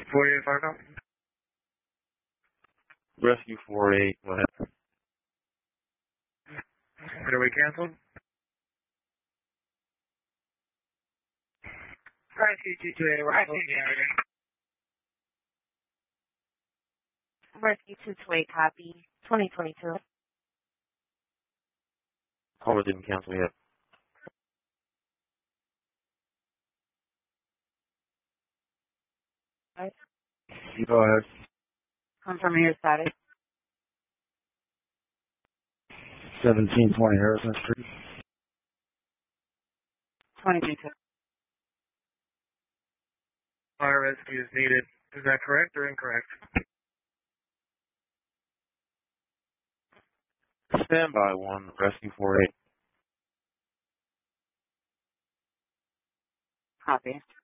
48 Fargo. Rescue 48, go ahead. Getaway canceled. Rescue 228, we're closing the area. Rescue 228, copy. 2022. Caller didn't cancel yet. Go ahead. Confirming your status. 1720 Harrison Street. 2022. Fire rescue is needed. Is that correct or incorrect? Standby 1, Rescue 48. Copy.